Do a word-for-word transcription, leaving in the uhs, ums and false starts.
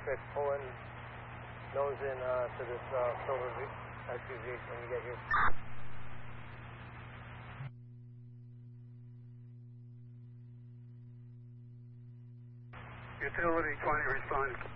traffic, pull in, nose in uh, to this uh, silver S U V when you get here. Utility twenty responding.